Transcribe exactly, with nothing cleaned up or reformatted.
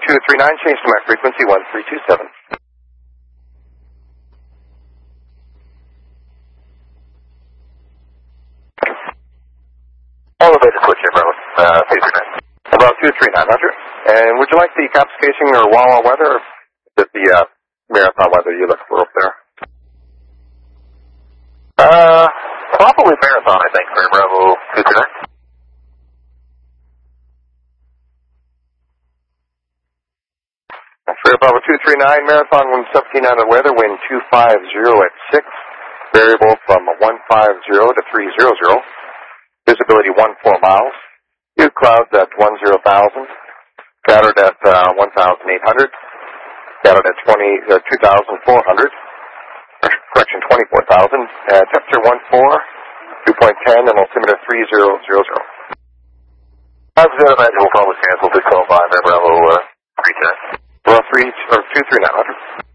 two three nine, change to my frequency one three two seven. Elevator switch here, Bravo, uh, two three nine. About two three nine, Roger. And would you like the cap spacing or Wawa weather, or is it the uh, marathon weather you look for up there? Uh, probably marathon, I think, for Bravo two three nine. For Bravo two three nine, marathon one seventeen on the weather, wind two five zero at six, variable from one five zero to three hundred, visibility one four miles, few clouds at one zero thousand, scattered at uh, one thousand eight hundred, scattered at twenty, uh, two thousand four hundred, correction twenty-four thousand, uh, temperature one four, dew point ten, and altimeter three zero zero zero. I was going to imagine we'll probably cancel to call by there, Bravo uh, three ten. Well, three or two three nine hundred.